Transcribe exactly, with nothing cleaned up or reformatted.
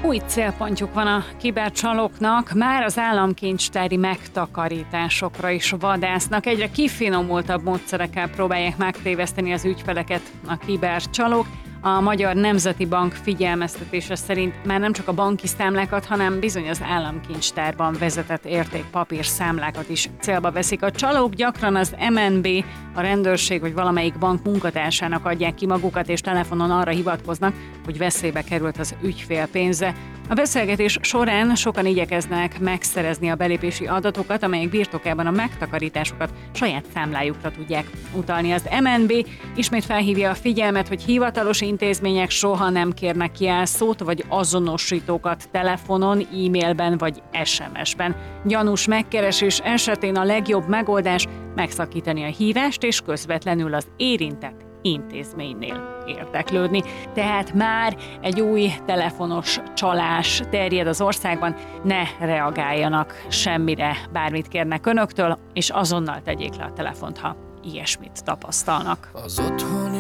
Új célpontjuk van a kibercsalóknak, már az államkincstári megtakarításokra is vadásznak. Egyre kifinomultabb módszerekkel próbálják megtéveszteni az ügyfeleket a kibercsalók. A Magyar Nemzeti Bank figyelmeztetése szerint már nem csak a banki számlákat, hanem bizony az államkincstárban vezetett értékpapír számlákat is célba veszik. A csalók gyakran az em en bé, a rendőrség vagy valamelyik bank munkatársának adják ki magukat, és telefonon arra hivatkoznak, hogy veszélybe került az ügyfél pénze. A beszélgetés során sokan igyekeznek megszerezni a belépési adatokat, amelyek birtokában a megtakarításokat saját számlájukra tudják utalni. Az em en bé ismét felhívja a figyelmet, hogy hivatalos intézmények soha nem kérnek jelszót vagy azonosítókat telefonon, e-mailben vagy es em es-ben. Gyanús megkeresés esetén a legjobb megoldás megszakítani a hívást és közvetlenül az érintett intézménynél érdeklődni. Tehát már egy új telefonos csalás terjed az országban, ne reagáljanak semmire, bármit kérnek önöktől, és azonnal tegyék le a telefont, ha ilyesmit tapasztalnak. Az otthoni